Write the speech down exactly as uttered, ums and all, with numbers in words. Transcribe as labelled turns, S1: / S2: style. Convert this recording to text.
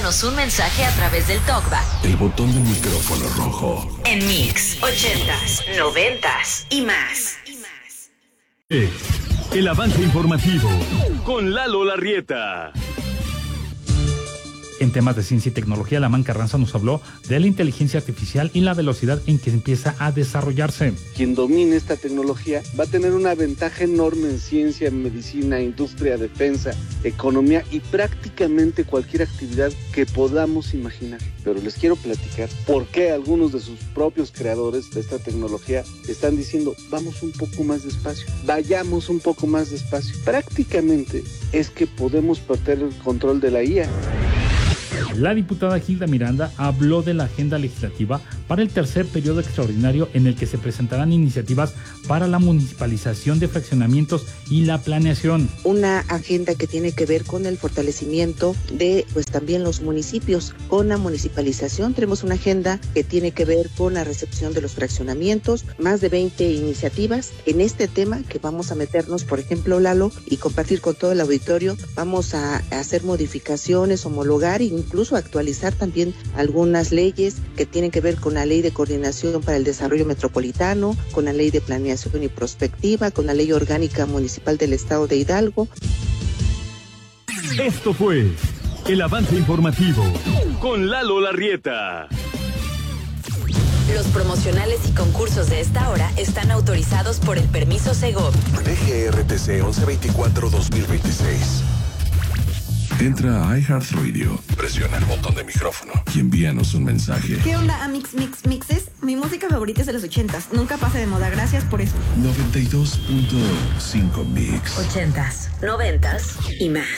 S1: Envíanos un mensaje a través del TalkBack.
S2: El botón del micrófono rojo.
S1: En Mix, ochentas, noventas y más.
S3: El avance informativo con Lalo Larrieta.
S4: En temas de ciencia y tecnología, Lamán Carranza nos habló de la inteligencia artificial y la velocidad en que empieza a desarrollarse.
S5: Quien domine esta tecnología va a tener una ventaja enorme en ciencia, medicina, industria, defensa, economía y prácticamente cualquier actividad que podamos imaginar. Pero les quiero platicar por qué algunos de sus propios creadores de esta tecnología están diciendo vamos un poco más despacio, vayamos un poco más despacio. Prácticamente es que podemos perder el control de la I A.
S4: La diputada Gilda Miranda habló de la agenda legislativa para el tercer periodo extraordinario en el que se presentarán iniciativas para la municipalización de fraccionamientos y la planeación.
S6: Una agenda que tiene que ver con el fortalecimiento de pues también los municipios. Con la municipalización tenemos una agenda que tiene que ver con la recepción de los fraccionamientos, más de veinte iniciativas en este tema que vamos a meternos, por ejemplo, Lalo, y compartir con todo el auditorio. Vamos a hacer modificaciones, homologar e incluso actualizar también algunas leyes que tienen que ver con la ley de coordinación para el desarrollo metropolitano, con la ley de planeación y prospectiva, con la ley orgánica municipal del estado de Hidalgo.
S3: Esto fue el avance informativo con Lalo Larrieta.
S1: Los promocionales y concursos de esta hora están autorizados por el permiso Segov.
S2: D G R T C once veinticuatro dos mil veintiséis. Entra a iHeartRadio, presiona el botón de micrófono y envíanos un mensaje.
S7: ¿Qué onda, Amix Mix Mixes? Mi música favorita es de los ochentas. Nunca pasa de moda. Gracias por eso.
S2: noventa y dos punto cinco Mix.
S1: Ochentas, noventas y más.